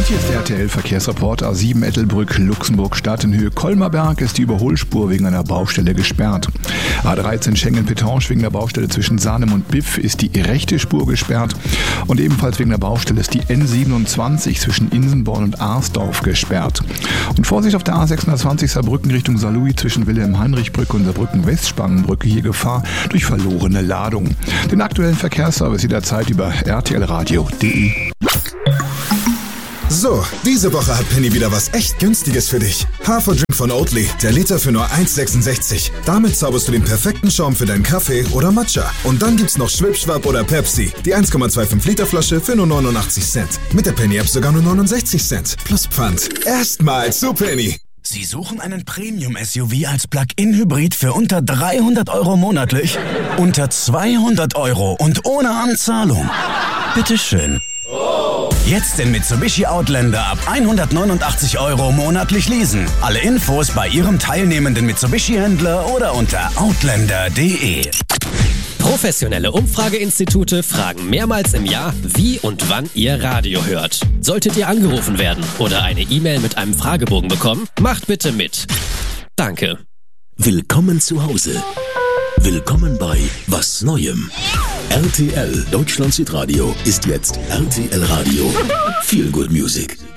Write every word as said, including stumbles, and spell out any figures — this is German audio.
Hier ist der R T L-Verkehrsreport A sieben Ettelbrück, Luxemburg-Stadt. In Höhe Kolmerberg ist die Überholspur wegen einer Baustelle gesperrt. A dreizehn Schengen-Petange wegen der Baustelle zwischen Sahnem und Biff ist die rechte Spur gesperrt. Und ebenfalls wegen der Baustelle ist die N siebenundzwanzig zwischen Insenborn und Arsdorf gesperrt. Und Vorsicht auf der A sechshundertzwanzig Saarbrücken Richtung Saarlouis zwischen Wilhelm-Heinrich-Brücke und Saarbrücken-Westspangenbrücke. Hier Gefahr durch verlorene Ladung. Den aktuellen Verkehrsservice jederzeit über r t l radio punkt d e. So, diese Woche hat Penny wieder was echt Günstiges für dich. Haferdrink von Oatly, der Liter für nur eins sechsundsechzig. Damit zauberst du den perfekten Schaum für deinen Kaffee oder Matcha. Und dann gibt's noch Schwipschwap oder Pepsi, die eins Komma fünfundzwanzig Liter Flasche für nur neunundachtzig Cent. Mit der Penny-App sogar nur neunundsechzig Cent. Plus Pfand. Erstmal zu Penny. Sie suchen einen Premium-S U V als Plug-in-Hybrid für unter dreihundert Euro monatlich? Unter zweihundert Euro und ohne Anzahlung? Bitteschön. Jetzt den Mitsubishi Outlander ab hundertneunundachtzig Euro monatlich leasen. Alle Infos bei Ihrem teilnehmenden Mitsubishi-Händler oder unter outlander punkt d e. Professionelle Umfrageinstitute fragen mehrmals im Jahr, wie und wann ihr Radio hört. Solltet ihr angerufen werden oder eine E-Mail mit einem Fragebogen bekommen, macht bitte mit. Danke. Willkommen zu Hause. Willkommen bei Was Neuem. R T L Deutschland Südradio ist jetzt R T L Radio. Feel Good Music.